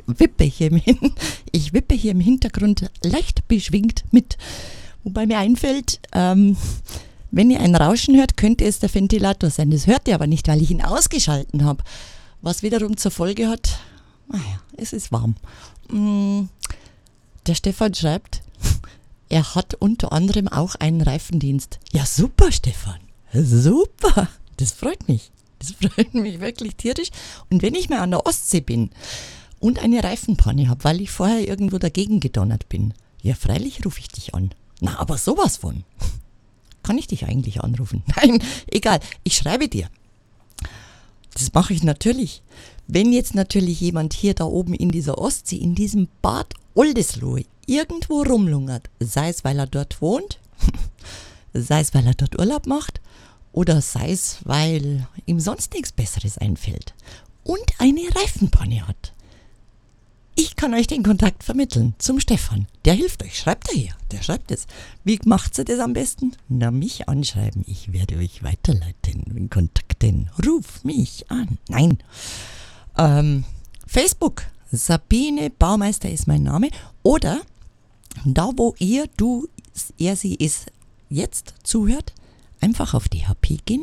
Ich wippe hier im Hintergrund leicht beschwingt mit. Wobei mir einfällt, wenn ihr ein Rauschen hört, könnte es der Ventilator sein. Das hört ihr aber nicht, weil ich ihn ausgeschalten habe. Was wiederum zur Folge hat, naja, es ist warm. Der Stefan schreibt, er hat unter anderem auch einen Reifendienst. Ja, super, Stefan. Super. Das freut mich. Das freut mich wirklich tierisch. Und wenn ich mal an der Ostsee bin und eine Reifenpanne habe, weil ich vorher irgendwo dagegen gedonnert bin, ja, freilich rufe ich dich an. Na, aber sowas von. Kann ich dich eigentlich anrufen? Nein, egal. Ich schreibe dir. Das mache ich natürlich. Wenn jetzt natürlich jemand hier da oben in dieser Ostsee, in diesem Bad Oldesloe, irgendwo rumlungert, sei es, weil er dort wohnt, sei es, weil er dort Urlaub macht oder sei es, weil ihm sonst nichts Besseres einfällt und eine Reifenpanne hat. Ich kann euch den Kontakt vermitteln zum Stefan. Der hilft euch. Schreibt er hier. Der schreibt es. Wie macht ihr das am besten? Na, mich anschreiben. Ich werde euch weiterleiten. Kontakten. Ruf mich an. Nein. Facebook. Sabine Baumeister ist mein Name. Oder da, wo ihr, du, er, sie ist jetzt zuhört, einfach auf die HP gehen.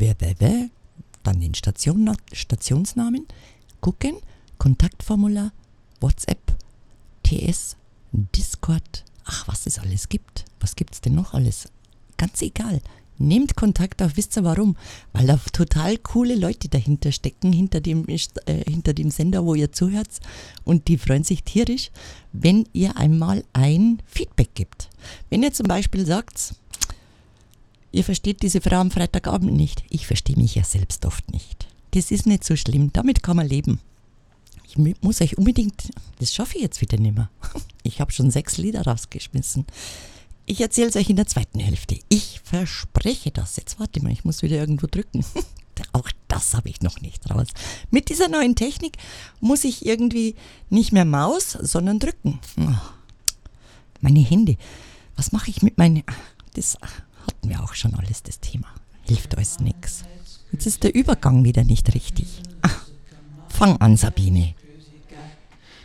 Dann den Stationsnamen. Gucken. Kontaktformular. WhatsApp, TS, Discord, ach, was es alles gibt. Was gibt's denn noch alles? Ganz egal. Nehmt Kontakt auf, wisst ihr warum? Weil da total coole Leute dahinter stecken, hinter dem Sender, wo ihr zuhört. Und die freuen sich tierisch, wenn ihr einmal ein Feedback gibt. Wenn ihr zum Beispiel sagt, ihr versteht diese Frau am Freitagabend nicht. Ich verstehe mich ja selbst oft nicht. Das ist nicht so schlimm, damit kann man leben. Ich muss euch unbedingt, das schaffe ich jetzt wieder nicht mehr. Ich habe schon 6 Lieder rausgeschmissen. Ich erzähle es euch in der zweiten Hälfte. Ich verspreche das. Jetzt warte mal, ich muss wieder irgendwo drücken. Auch das habe ich noch nicht raus. Mit dieser neuen Technik muss ich irgendwie nicht mehr Maus, sondern drücken. Meine Hände. Was mache ich mit meinen... Das hatten wir auch schon alles, das Thema. Hilft euch nichts. Jetzt ist der Übergang wieder nicht richtig. Fang an, Sabine.